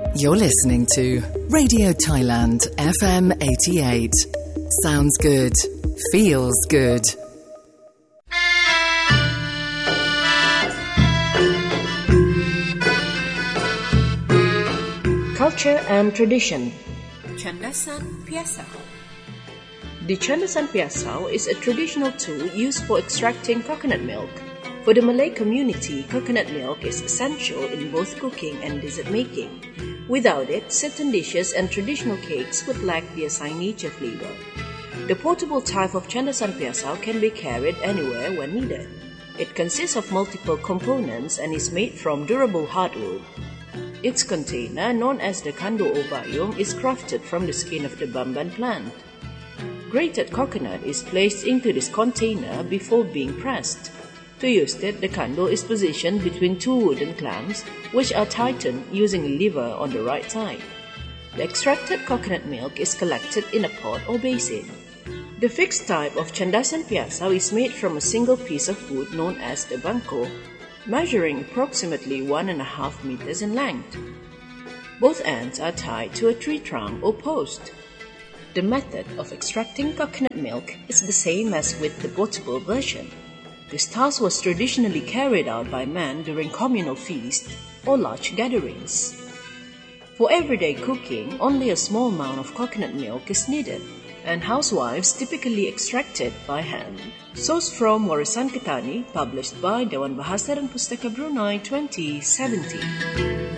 You're listening to Radio Thailand FM 88. Sounds good. Feels good. Culture and tradition. Chandasan Piasau. The Chandasan Piasau is a traditional tool used for extracting coconut milk. For the Malay community, coconut milk is essential in both cooking and dessert making. Without it, certain dishes and traditional cakes would lack their signature flavor. The portable type of Chandasan Piasau can be carried anywhere when needed. It consists of multiple components and is made from durable hardwood. Its container, known as the kando or bayung, is crafted from the skin of the bamban plant. Grated coconut is placed into this container before being pressed. To use it, the kando is positioned between two wooden clamps, which are tightened using a lever on the right side. The extracted coconut milk is collected in a pot or basin. The fixed type of Chandasan Piasau is made from a single piece of wood known as the bangko, measuring approximately 1.5 meters in length. Both ends are tied to a tree trunk or post. The method of extracting coconut milk is the same as with the portable version. This task was traditionally carried out by men during communal feasts or large gatherings. For everyday cooking, only a small amount of coconut milk is needed, and housewives typically extract it by hand. Source from Warisan Ketani, published by Dewan Bahasa dan Pustaka Brunei 2017.